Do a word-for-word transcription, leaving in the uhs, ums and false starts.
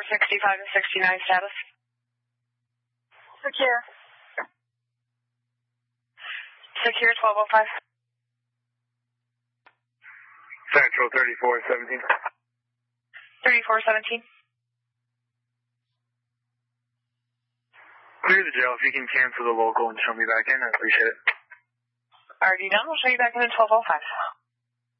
sixty-five to sixty-nine status. Secure. Secure twelve oh five. Central thirty-four seventeen. thirty-four seventeen. Clear the jail. If you can cancel the local and show me back in, I appreciate it. Already done. We'll show you back in at twelve oh five.